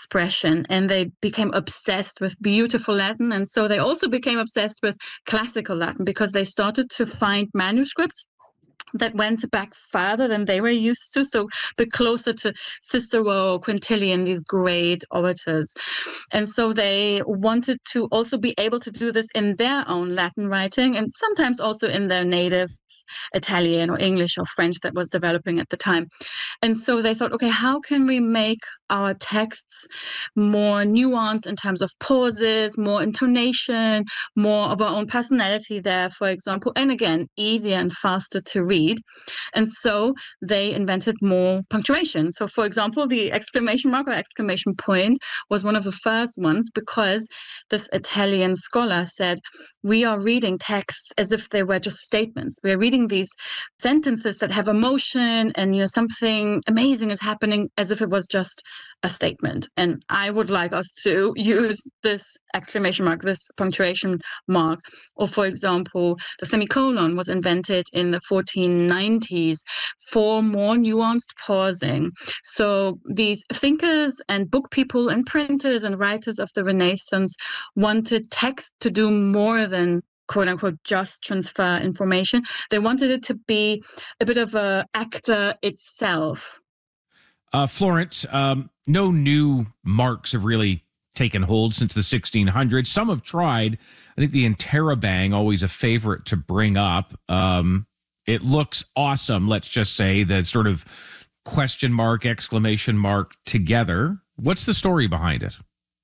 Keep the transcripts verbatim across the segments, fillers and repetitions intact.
expression, and they became obsessed with beautiful Latin. And so they also became obsessed with classical Latin because they started to find manuscripts that went back farther than they were used to, so a bit closer to Cicero, Quintilian, these great orators. And so they wanted to also be able to do this in their own Latin writing, and sometimes also in their native Italian or English or French that was developing at the time. And so they thought, okay, how can we make our texts more nuanced in terms of pauses, more intonation, more of our own personality there, for example, and again, easier and faster to read. And so they invented more punctuation. So, for example, the exclamation mark or exclamation point was one of the first ones because this Italian scholar said, we are reading texts as if they were just statements. We are reading these sentences that have emotion and, you know, something amazing is happening as if it was just a statement. And I would like us to use this exclamation mark, this punctuation mark. Or, for example, the semicolon was invented in the fourteen nineties for more nuanced pausing. So these thinkers and book people and printers and writers of the Renaissance wanted text to do more than quote unquote just transfer information. They wanted it to be a bit of a actor itself. Uh, Florence, um, no new marks have really taken hold since the sixteen hundreds. Some have tried. I think the interrobang, always a favorite to bring up. Um, it looks awesome, let's just say, the sort of question mark, exclamation mark together. What's the story behind it?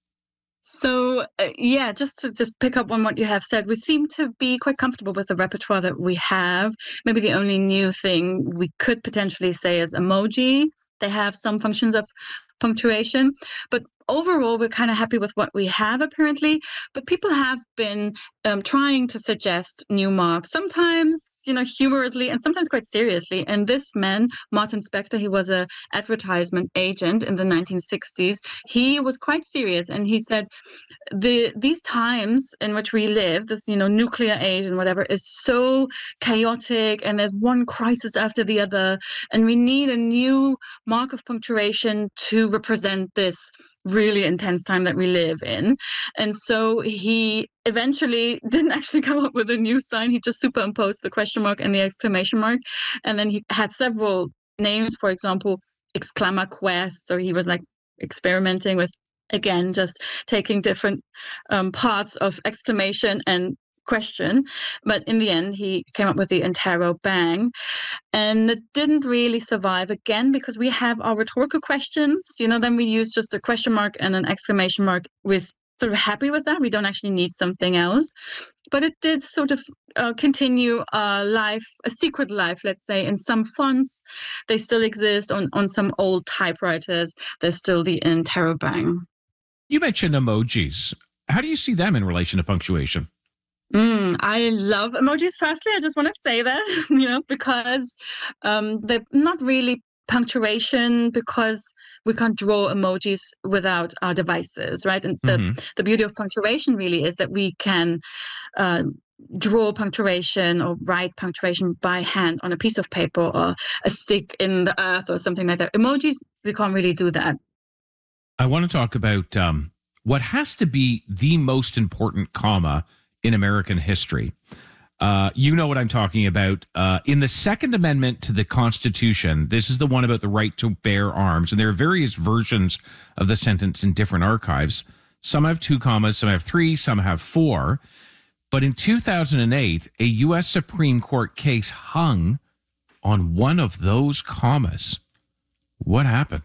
So, uh, yeah, just to just pick up on what you have said, we seem to be quite comfortable with the repertoire that we have. Maybe the only new thing we could potentially say is emoji. They have some functions of punctuation, but overall, we're kind of happy with what we have, apparently. But people have been um, trying to suggest new marks, sometimes, you know, humorously and sometimes quite seriously. And this man, Martin Spector, he was a advertisement agent in the nineteen sixties. He was quite serious, and he said, the these times in which we live, this, you know, nuclear age and whatever, is so chaotic, and there's one crisis after the other, and we need a new mark of punctuation to represent this really intense time that we live in. And so he eventually didn't actually come up with a new sign. He just superimposed the question mark and the exclamation mark. And then he had several names, for example, exclamaquest. So he was like experimenting with, again, just taking different um, parts of exclamation and question. But in the end, he came up with the interrobang. And it didn't really survive, again, because we have our rhetorical questions. You know, then we use just a question mark and an exclamation mark. We're sort of happy with that. We don't actually need something else. But it did sort of uh, continue a life, a secret life, let's say, in some fonts. They still exist on, on some old typewriters. There's still the interrobang. You mentioned emojis. How do you see them in relation to punctuation? Mm, I love emojis. Firstly, I just want to say that, you know, because um, they're not really punctuation, because we can't draw emojis without our devices, right? And the, mm-hmm. the beauty of punctuation really is that we can uh, draw punctuation or write punctuation by hand on a piece of paper or a stick in the earth or something like that. Emojis, we can't really do that. I want to talk about um, what has to be the most important comma in American history. Uh, you know what I'm talking about. Uh, in the Second Amendment to the Constitution, this is the one about the right to bear arms, and there are various versions of the sentence in different archives. Some have two commas, some have three, some have four. But in two thousand eight, a U S Supreme Court case hung on one of those commas. What happened?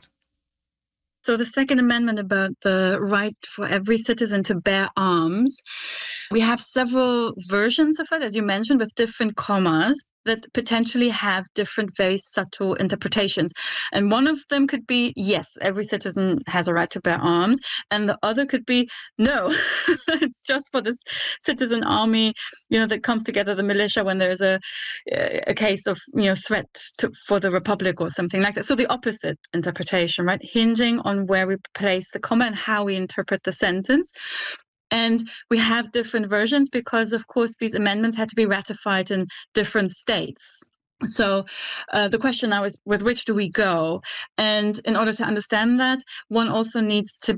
So the Second Amendment about the right for every citizen to bear arms, we have several versions of it, as you mentioned, with different commas that potentially have different, very subtle interpretations. And one of them could be, yes, every citizen has a right to bear arms. And the other could be, no, it's just for this citizen army, you know, that comes together, the militia, when there's a a case of, you know, threat to, for the republic or something like that. So the opposite interpretation, right? Hinging on where we place the comma and how we interpret the sentence. And we have different versions because, of course, these amendments had to be ratified in different states. So uh, the question now is, with which do we go? And in order to understand that, one also needs to